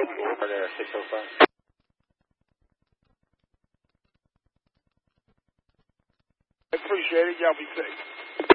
Over there, 605. Appreciate it. Y'all be safe.